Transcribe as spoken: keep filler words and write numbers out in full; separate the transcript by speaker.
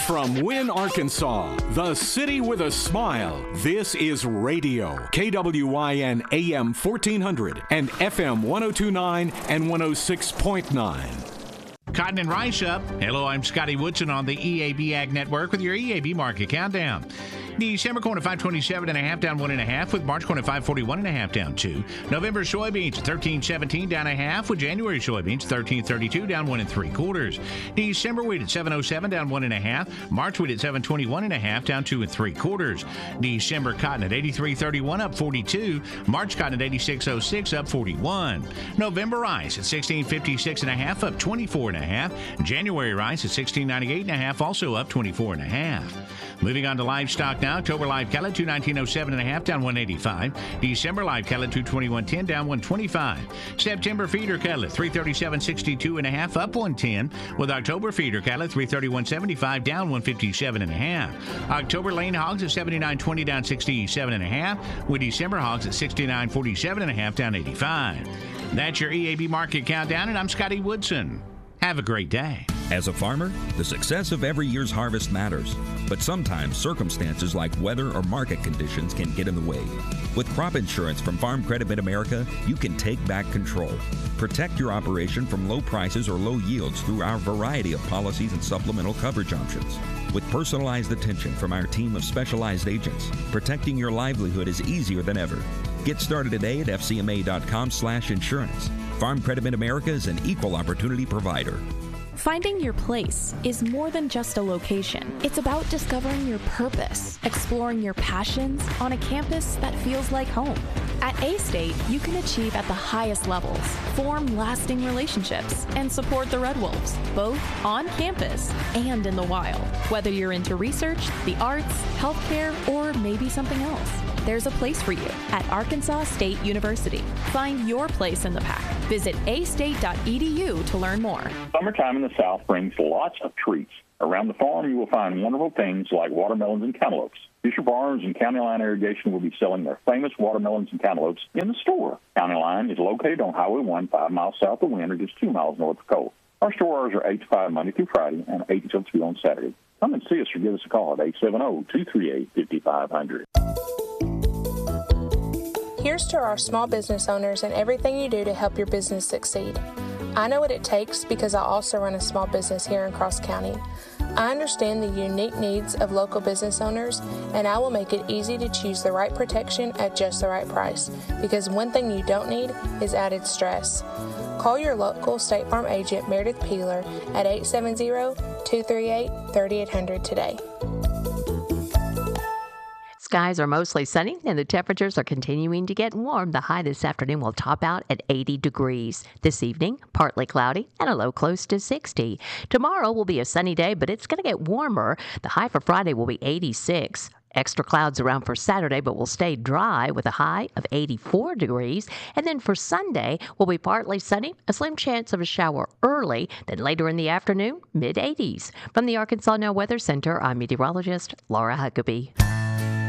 Speaker 1: From Wynne, Arkansas, the city with a smile. This is radio. K W Y N A M fourteen hundred and F M one oh two point nine and one oh six point nine.
Speaker 2: Cotton and rice up. Hello, I'm Scotty Woodson on the E A B Ag Network with your E A B Market Countdown. December corn at five twenty-seven and a half, down one and a half, with March corn at five forty-one and a half, down two. November soybeans thirteen seventeen, down a half, with January soybeans thirteen thirty-two, down one and three quarters. December wheat at seven oh seven, down one and a half. March wheat at seven twenty-one and a half, down two and three quarters. December cotton at eighty-three thirty-one, up forty-two. March cotton at eighty-six oh six, up forty-one. November rice at sixteen fifty-six and a half, up twenty-four and a half. January rice at sixteen ninety-eight and a half, also up twenty-four and a half. Moving on to livestock now. October live cattle two nineteen oh seven and a half, down one eighty-five. December live cattle two twenty-one ten, down one twenty-five. September feeder cattle at three thirty-seven sixty-two and a half, up one ten. With October feeder cattle at three thirty-one seventy-five, down one fifty-seven and a half. October lane hogs at seventy-nine twenty, down sixty-seven and a half. With December hogs at sixty-nine forty-seven and a half, down eighty-five. That's your E A B Market Countdown, and I'm Scotty Woodson. Have a great day.
Speaker 3: As a farmer, the success of every year's harvest matters, but sometimes circumstances like weather or market conditions can get in the way. With crop insurance from Farm Credit Mid-America, you can take back control. Protect your operation from low prices or low yields through our variety of policies and supplemental coverage options. With personalized attention from our team of specialized agents, protecting your livelihood is easier than ever. Get started today at F C M A dot com slash insurance. Farm Credit Mid-America is an equal opportunity provider.
Speaker 4: Finding your place is more than just a location. It's about discovering your purpose, exploring your passions on a campus that feels like home. At A-State, you can achieve at the highest levels, form lasting relationships, and support the Red Wolves, both on campus and in the wild. Whether you're into research, the arts, healthcare, or maybe something else, there's a place for you at Arkansas State University. Find your place in the pack. Visit a state dot e d u to learn more.
Speaker 5: Summertime in the South brings lots of treats. Around the farm, you will find wonderful things like watermelons and cantaloupes. Fisher Farms and County Line Irrigation will be selling their famous watermelons and cantaloupes in the store. County Line is located on Highway one, five miles south of Wynne, or just two miles north of Cole. Our store hours are eight to five Monday through Friday and eight until two on Saturday. Come and see us or give us a call at eight seven zero, two three eight, five five zero zero.
Speaker 6: Here's to our small business owners and everything you do to help your business succeed. I know what it takes because I also run a small business here in Cross County. I understand the unique needs of local business owners, and I will make it easy to choose the right protection at just the right price, because one thing you don't need is added stress. Call your local State Farm agent, Meredith Peeler, at eight seven zero, two three eight, three eight zero zero today.
Speaker 7: Skies are mostly sunny, and the temperatures are continuing to get warm. The high this afternoon will top out at eighty degrees. This evening, partly cloudy and a low close to sixty. Tomorrow will be a sunny day, but it's going to get warmer. The high for Friday will be eighty-six. Extra clouds around for Saturday, but will stay dry with a high of eighty-four degrees. And then for Sunday, will be partly sunny, a slim chance of a shower early. Then later in the afternoon, mid eighties. From the Arkansas Now Weather Center, I'm meteorologist Laura Huckabee.